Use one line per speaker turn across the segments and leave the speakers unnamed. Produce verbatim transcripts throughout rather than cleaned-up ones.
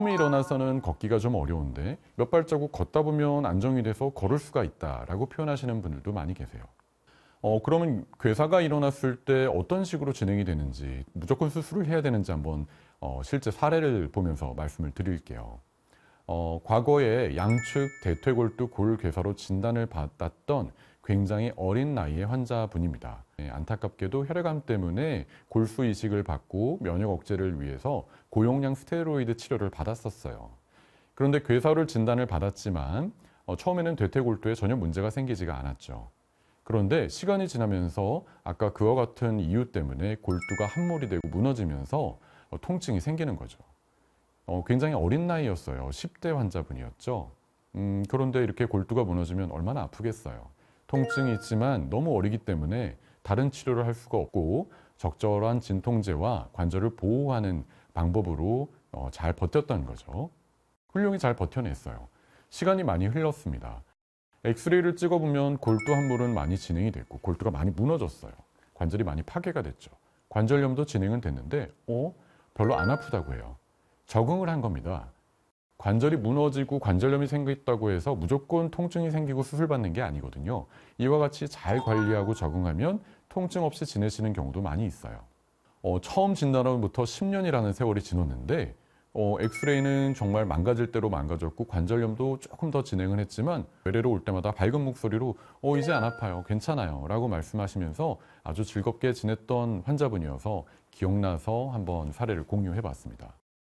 처음에 일어나서는 걷기가 좀 어려운데 몇 발자국 걷다 보면 안정이 돼서 걸을 수가 있다라고 표현하시는 분들도 많이 계세요. 어, 그러면 괴사가 일어났을 때 어떤 식으로 진행이 되는지, 무조건 수술을 해야 되는지 한번 어, 실제 사례를 보면서 말씀을 드릴게요. 어, 과거에 양측 대퇴골두 골괴사로 진단을 받았던 굉장히 어린 나이의 환자분입니다. 네, 안타깝게도 혈액암 때문에 골수 이식을 받고 면역 억제를 위해서 고용량 스테로이드 치료를 받았었어요. 그런데 괴사로 진단을 받았지만 어, 처음에는 대퇴골두에 전혀 문제가 생기지가 않았죠. 그런데 시간이 지나면서 아까 그와 같은 이유 때문에 골두가 함몰이 되고 무너지면서 어, 통증이 생기는 거죠. 어, 굉장히 어린 나이였어요. 십 대 환자분이었죠. 음, 그런데 이렇게 골두가 무너지면 얼마나 아프겠어요. 통증이 있지만 너무 어리기 때문에 다른 치료를 할 수가 없고 적절한 진통제와 관절을 보호하는 방법으로 어, 잘 버텼던 거죠. 훌륭히 잘 버텨냈어요. 시간이 많이 흘렀습니다. 엑스레이를 찍어보면 골두 함몰은 많이 진행이 됐고 골두가 많이 무너졌어요. 관절이 많이 파괴가 됐죠. 관절염도 진행은 됐는데 어? 별로 안 아프다고 해요. 적응을 한 겁니다. 관절이 무너지고 관절염이 생겼다고 해서 무조건 통증이 생기고 수술받는 게 아니거든요. 이와 같이 잘 관리하고 적응하면 통증 없이 지내시는 경우도 많이 있어요. 어, 처음 진단으로부터 십 년이라는 세월이 지났는데 어, 엑스레이는 정말 망가질 대로 망가졌고 관절염도 조금 더 진행을 했지만 외래로 올 때마다 밝은 목소리로 어, 이제 안 아파요, 괜찮아요 라고 말씀하시면서 아주 즐겁게 지냈던 환자분이어서 기억나서 한번 사례를 공유해 봤습니다.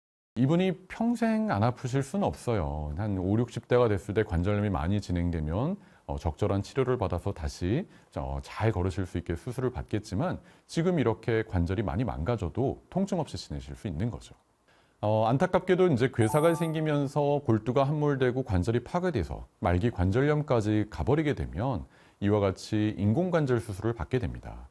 이분이 평생 안 아프실 수는 없어요. 한 오십, 육십 대가 됐을 때 관절염이 많이 진행되면 어, 적절한 치료를 받아서 다시 어, 잘 걸으실 수 있게 수술을 받겠지만 지금 이렇게 관절이 많이 망가져도 통증 없이 지내실 수 있는 거죠. 어, 안타깝게도 이제 괴사가 생기면서 골두가 함몰되고 관절이 파괴돼서 말기 관절염까지 가버리게 되면 이와 같이 인공관절 수술을 받게 됩니다.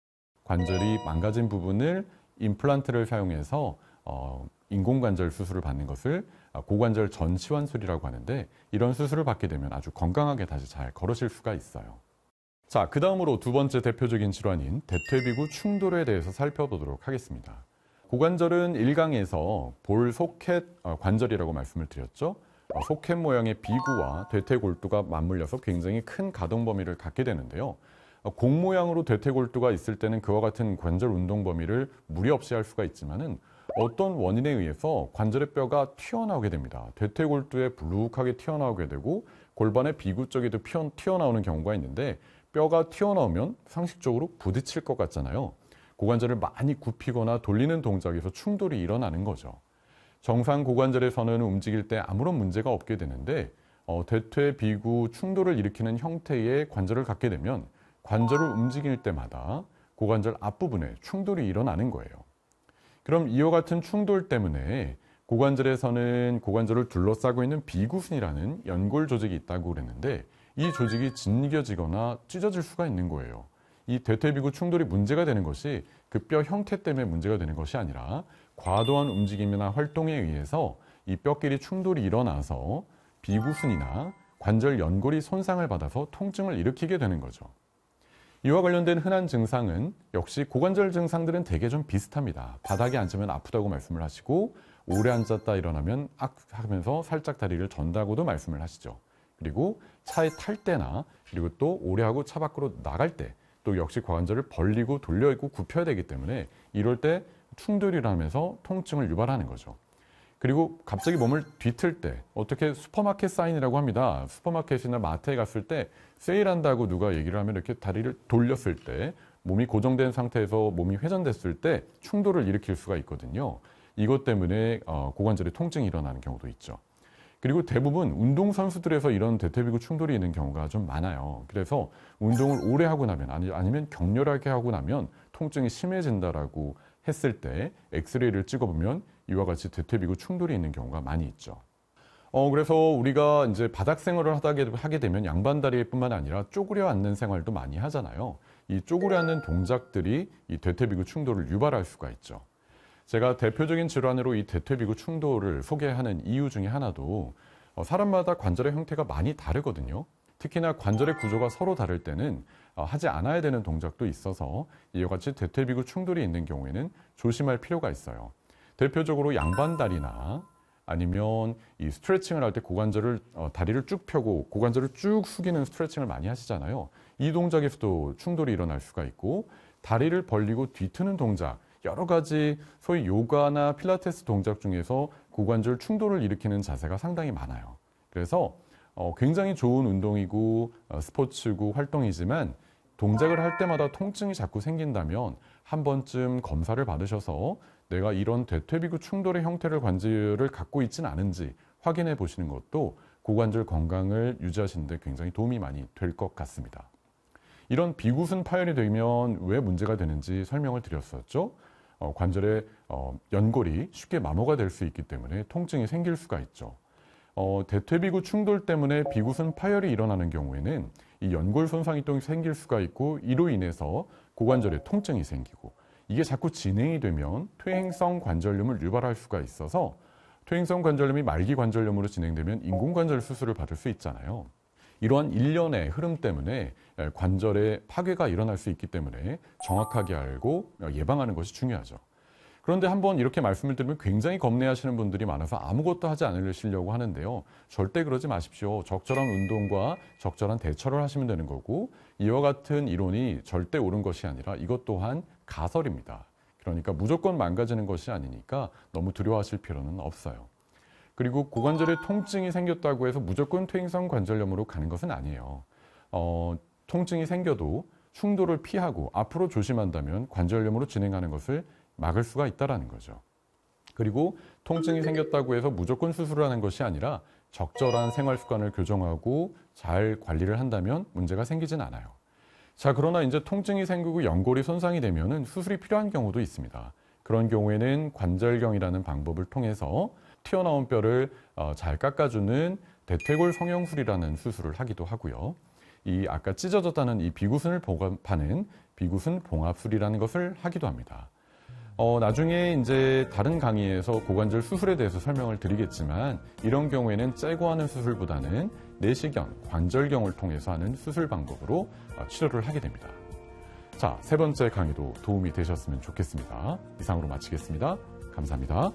관절이 망가진 부분을 임플란트를 사용해서 어, 인공관절 수술을 받는 것을 고관절 전치환술이라고 하는데 이런 수술을 받게 되면 아주 건강하게 다시 잘 걸으실 수가 있어요. 자, 그 다음으로 두 번째 대표적인 질환인 대퇴비구 충돌에 대해서 살펴보도록 하겠습니다. 고관절은 일 강에서 볼 소켓 관절이라고 말씀을 드렸죠. 소켓 모양의 비구와 대퇴골두가 맞물려서 굉장히 큰 가동 범위를 갖게 되는데요. 공 모양으로 대퇴골두가 있을 때는 그와 같은 관절 운동 범위를 무리 없이 할 수가 있지만은 어떤 원인에 의해서 관절의 뼈가 튀어나오게 됩니다. 대퇴골두에 불룩하게 튀어나오게 되고 골반의 비구 쪽에도 튀어나오는 경우가 있는데 뼈가 튀어나오면 상식적으로 부딪힐 것 같잖아요. 고관절을 많이 굽히거나 돌리는 동작에서 충돌이 일어나는 거죠. 정상 고관절에서는 움직일 때 아무런 문제가 없게 되는데 어, 대퇴비구 충돌을 일으키는 형태의 관절을 갖게 되면 관절을 움직일 때마다 고관절 앞부분에 충돌이 일어나는 거예요. 그럼 이와 같은 충돌 때문에 고관절에서는 고관절을 둘러싸고 있는 비구순이라는 연골 조직이 있다고 그랬는데 이 조직이 진겨지거나 찢어질 수가 있는 거예요. 이 대퇴비구 충돌이 문제가 되는 것이 그 뼈 형태 때문에 문제가 되는 것이 아니라 과도한 움직임이나 활동에 의해서 이 뼈끼리 충돌이 일어나서 비구순이나 관절 연골이 손상을 받아서 통증을 일으키게 되는 거죠. 이와 관련된 흔한 증상은 역시 고관절 증상들은 대개 좀 비슷합니다. 바닥에 앉으면 아프다고 말씀을 하시고 오래 앉았다 일어나면 악 하면서 살짝 다리를 전다고도 말씀을 하시죠. 그리고 차에 탈 때나 그리고 또 오래 하고 차 밖으로 나갈 때 또 역시 고관절을 벌리고 돌려 있고 굽혀야 되기 때문에 이럴 때 충돌이 일어나면서 통증을 유발하는 거죠. 그리고 갑자기 몸을 뒤틀 때 어떻게 슈퍼마켓 사인이라고 합니다. 슈퍼마켓이나 마트에 갔을 때 세일한다고 누가 얘기를 하면 이렇게 다리를 돌렸을 때 몸이 고정된 상태에서 몸이 회전됐을 때 충돌을 일으킬 수가 있거든요. 이것 때문에 고관절에 통증이 일어나는 경우도 있죠. 그리고 대부분 운동선수들에서 이런 대퇴비구 충돌이 있는 경우가 좀 많아요. 그래서 운동을 오래 하고 나면 아니면 격렬하게 하고 나면 통증이 심해진다라고 했을 때 엑스레이를 찍어보면 이와 같이 대퇴비구 충돌이 있는 경우가 많이 있죠. 어, 그래서 우리가 이제 바닥 생활을 하게 되면 양반다리뿐만 아니라 쪼그려 앉는 생활도 많이 하잖아요. 이 쪼그려 앉는 동작들이 이 대퇴비구 충돌을 유발할 수가 있죠. 제가 대표적인 질환으로 이 대퇴비구 충돌을 소개하는 이유 중에 하나도 어, 사람마다 관절의 형태가 많이 다르거든요. 특히나 관절의 구조가 서로 다를 때는 어, 하지 않아야 되는 동작도 있어서 이와 같이 대퇴비구 충돌이 있는 경우에는 조심할 필요가 있어요. 대표적으로 양반다리나 아니면 이 스트레칭을 할 때 고관절을 어, 다리를 쭉 펴고 고관절을 쭉 숙이는 스트레칭을 많이 하시잖아요. 이 동작에서도 충돌이 일어날 수가 있고 다리를 벌리고 뒤트는 동작, 여러 가지 소위 요가나 필라테스 동작 중에서 고관절 충돌을 일으키는 자세가 상당히 많아요. 그래서 어, 굉장히 좋은 운동이고 어, 스포츠고 활동이지만 동작을 할 때마다 통증이 자꾸 생긴다면 한 번쯤 검사를 받으셔서 내가 이런 대퇴비구 충돌의 형태를 관절을 갖고 있지는 않은지 확인해 보시는 것도 고관절 건강을 유지하시는 데 굉장히 도움이 많이 될 것 같습니다. 이런 비구순 파열이 되면 왜 문제가 되는지 설명을 드렸었죠. 어, 관절의 어, 연골이 쉽게 마모가 될 수 있기 때문에 통증이 생길 수가 있죠. 어, 대퇴비구 충돌 때문에 비구순 파열이 일어나는 경우에는 이 연골 손상이 또 생길 수가 있고 이로 인해서 고관절에 통증이 생기고 이게 자꾸 진행이 되면 퇴행성 관절염을 유발할 수가 있어서 퇴행성 관절염이 말기 관절염으로 진행되면 인공관절 수술을 받을 수 있잖아요. 이러한 일련의 흐름 때문에 관절에 파괴가 일어날 수 있기 때문에 정확하게 알고 예방하는 것이 중요하죠. 그런데 한번 이렇게 말씀을 드리면 굉장히 겁내하시는 분들이 많아서 아무것도 하지 않으시려고 하는데요. 절대 그러지 마십시오. 적절한 운동과 적절한 대처를 하시면 되는 거고 이와 같은 이론이 절대 옳은 것이 아니라 이것 또한 가설입니다. 그러니까 무조건 망가지는 것이 아니니까 너무 두려워하실 필요는 없어요. 그리고 고관절에 통증이 생겼다고 해서 무조건 퇴행성 관절염으로 가는 것은 아니에요. 어, 통증이 생겨도 충돌을 피하고 앞으로 조심한다면 관절염으로 진행하는 것을 막을 수가 있다는 거죠. 그리고 통증이 생겼다고 해서 무조건 수술을 하는 것이 아니라 적절한 생활 습관을 교정하고 잘 관리를 한다면 문제가 생기진 않아요. 자, 그러나 이제 통증이 생기고 연골이 손상이 되면은 수술이 필요한 경우도 있습니다. 그런 경우에는 관절경이라는 방법을 통해서 튀어나온 뼈를 잘 깎아주는 대퇴골 성형술이라는 수술을 하기도 하고요. 이 아까 찢어졌다는 이 비구순을 보관하는 비구순 봉합술이라는 것을 하기도 합니다. 어, 나중에 이제 다른 강의에서 고관절 수술에 대해서 설명을 드리겠지만 이런 경우에는 째고 하는 수술보다는 내시경, 관절경을 통해서 하는 수술 방법으로 치료를 하게 됩니다. 자, 세 번째 강의도 도움이 되셨으면 좋겠습니다. 이상으로 마치겠습니다. 감사합니다.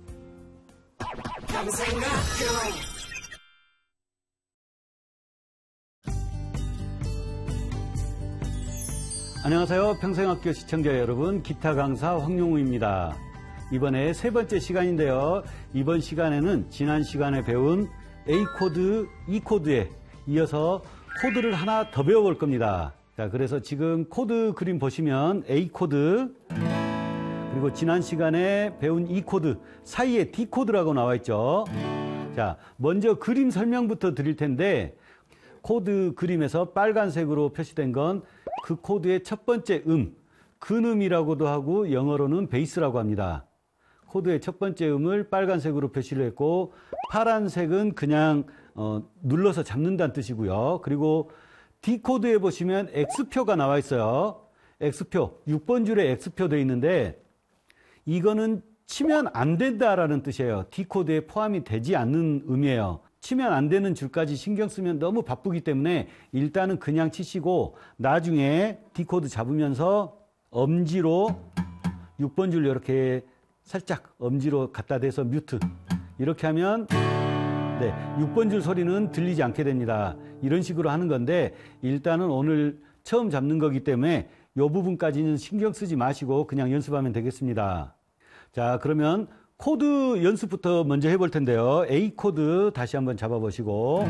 안녕하세요. 평생학교 시청자 여러분, 기타 강사 황용우입니다. 이번에 세 번째 시간인데요. 이번 시간에는 지난 시간에 배운 A 코드, E 코드에 이어서 코드를 하나 더 배워볼 겁니다. 자, 그래서 지금 코드 그림 보시면 A 코드, 그리고 지난 시간에 배운 E 코드 사이에 D 코드라고 나와 있죠. 자, 먼저 그림 설명부터 드릴 텐데, 코드 그림에서 빨간색으로 표시된 건 그 코드의 첫 번째 음, 근음이라고도 하고 영어로는 베이스라고 합니다. 코드의 첫 번째 음을 빨간색으로 표시를 했고 파란색은 그냥 어, 눌러서 잡는다는 뜻이고요. 그리고 D 코드에 보시면 X표가 나와 있어요. X표, 육 번 줄에 X표 되어 있는데 이거는 치면 안 된다라는 뜻이에요. D 코드에 포함이 되지 않는 음이에요. 치면 안 되는 줄까지 신경 쓰면 너무 바쁘기 때문에 일단은 그냥 치시고 나중에 D 코드 잡으면서 엄지로 육 번 줄 이렇게 살짝 엄지로 갖다 대서 뮤트 이렇게 하면 네, 육 번 줄 소리는 들리지 않게 됩니다. 이런 식으로 하는 건데 일단은 오늘 처음 잡는 거기 때문에 이 부분까지는 신경 쓰지 마시고 그냥 연습하면 되겠습니다. 자, 그러면 코드 연습부터 먼저 해볼 텐데요. A 코드 다시 한번 잡아보시고,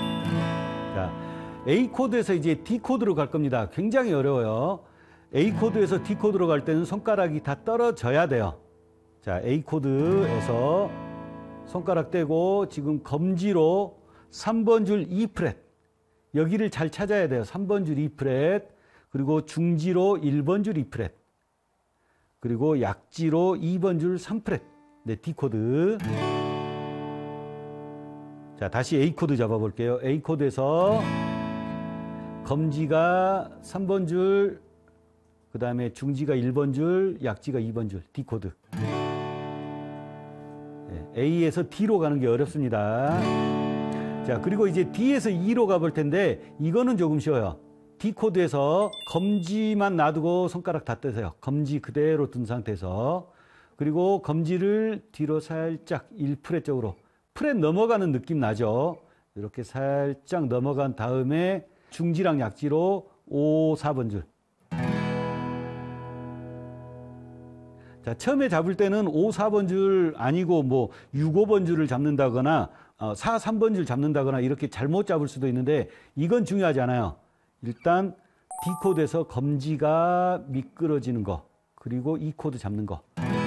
자, A 코드에서 이제 D 코드로 갈 겁니다. 굉장히 어려워요. A 코드에서 D 코드로 갈 때는 손가락이 다 떨어져야 돼요. 자, A 코드에서 손가락 떼고 지금 검지로 삼 번 줄 E 프렛 여기를 잘 찾아야 돼요. 삼 번 줄 E 프렛 그리고 중지로 일 번 줄 E 프렛 그리고 약지로 이 번 줄 삼 프렛 네, D 코드. 자, 다시 A 코드 잡아볼게요. A 코드에서 검지가 삼 번 줄, 그 다음에 중지가 일 번 줄, 약지가 이 번 줄, D 코드. 네, A에서 D로 가는 게 어렵습니다. 자, 그리고 이제 D에서 E로 가볼 텐데 이거는 조금 쉬워요. D 코드에서 검지만 놔두고 손가락 다 떼세요. 검지 그대로 둔 상태에서. 그리고 검지를 뒤로 살짝 일 프렛 쪽으로. 프렛 넘어가는 느낌 나죠? 이렇게 살짝 넘어간 다음에 중지랑 약지로 오, 사 번 줄. 자, 처음에 잡을 때는 오, 사 번 줄 아니고 뭐 육, 오 번 줄을 잡는다거나 어, 사, 삼 번 줄 잡는다거나 이렇게 잘못 잡을 수도 있는데 이건 중요하지 않아요. 일단 D 코드에서 검지가 미끄러지는 거, 그리고 E 코드 잡는 거.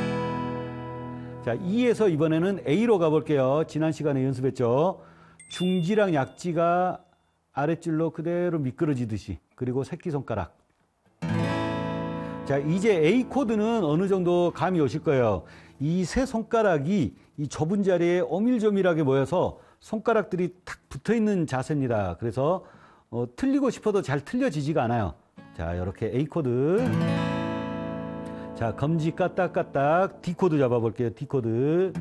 자, E에서 이번에는 A로 가볼게요. 지난 시간에 연습했죠. 중지랑 약지가 아랫줄로 그대로 미끄러지듯이, 그리고 새끼손가락. 자, 이제 A 코드는 어느 정도 감이 오실 거예요. 이 세 손가락이 이 좁은 자리에 오밀조밀하게 모여서 손가락들이 탁 붙어 있는 자세입니다. 그래서 어, 틀리고 싶어도 잘 틀려지지가 않아요. 자, 이렇게 A 코드. 자, 검지 까딱까딱 D 코드 잡아볼게요. D 코드.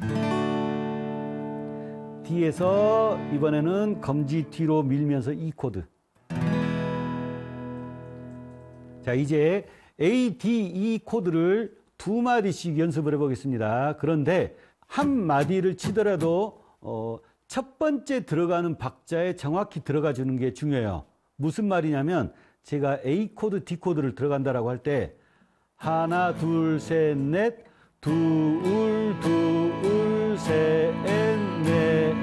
D에서 이번에는 검지 뒤로 밀면서 E 코드. 자, 이제 A, D, E 코드를 두 마디씩 연습을 해보겠습니다. 그런데 한 마디를 치더라도 어, 첫 번째 들어가는 박자에 정확히 들어가 주는 게 중요해요. 무슨 말이냐면 제가 A 코드, D 코드를 들어간다라고 할 때 하나, 둘, 셋, 넷, 둘, 둘, 셋, 넷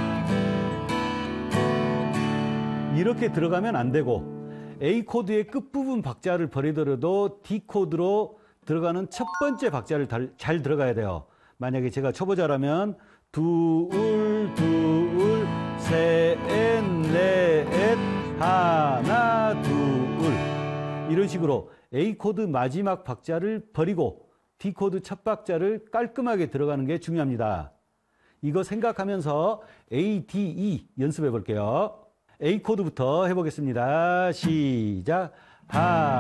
이렇게 들어가면 안 되고 A 코드의 끝부분 박자를 버리더라도 D 코드로 들어가는 첫 번째 박자를 잘 들어가야 돼요. 만약에 제가 초보자라면 둘, 둘, 셋, 넷, 하나, 둘 이런 식으로 A 코드 마지막 박자를 버리고 D 코드 첫 박자를 깔끔하게 들어가는 게 중요합니다. 이거 생각하면서 A, D, E 연습해 볼게요. A 코드부터 해보겠습니다. 시작. 하나